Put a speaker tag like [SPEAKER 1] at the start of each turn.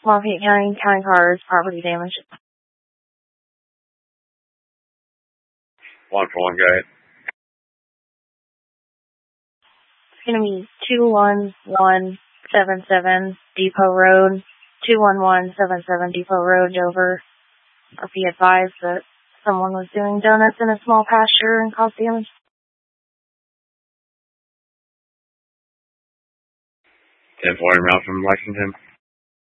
[SPEAKER 1] Lafayette County, County cars, property damage.
[SPEAKER 2] 141, go ahead.
[SPEAKER 1] It's going to be 21177 Depot Road, 21177 Depot Road, Dover. Be advised that someone was doing donuts in a small pasture and caused damage.
[SPEAKER 2] 1040 miles from Lexington.